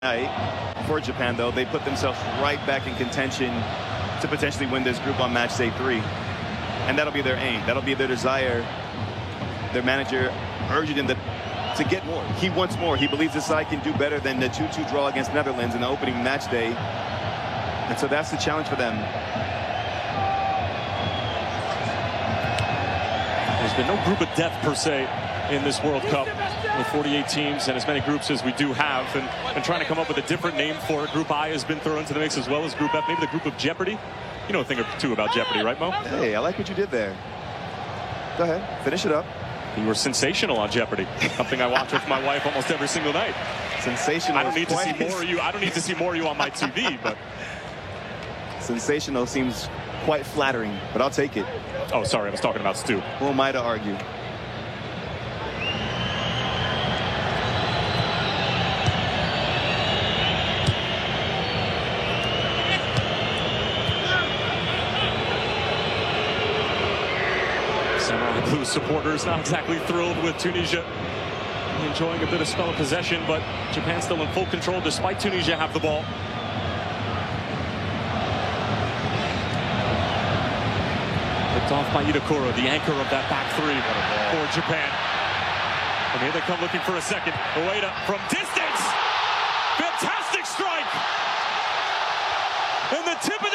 night for Japan, though. They put themselves right back in contention to potentially win this group on match day 3. And that'll be their aim. That'll be their desire. Their manager urging them to get more. He wants more. He believes the side can do better than the 2-2 draw against Netherlands in the opening match day. And so that's the challenge for them. There's been no group of death per se in this World Cup with 48 teams and as many groups as we do have, and trying to come up with a different name for it. Group I has been thrown into the mix as well as Group F, maybe the group of Jeopardy. You know a thing or two about Jeopardy, right, Mo? Hey, I like what you did there. Go ahead, finish it up. You were sensational on Jeopardy. Something I watch with my wife almost every single night. Sensational. I don't need to see more of you. I don't need to see more of you on my TV, but sensational seems quite flattering, but I'll take it. Oh, sorry, I was talking about Stu. Who am I to argue? Samurai Blue supporters not exactly thrilled with Tunisia enjoying a bit of spell of possession, but Japan still in full control despite Tunisia have the ball. Picked off by Itakura, the anchor of that back three for Japan. And here they come looking for a second. Ueda from distance. Fantastic strike. And the tip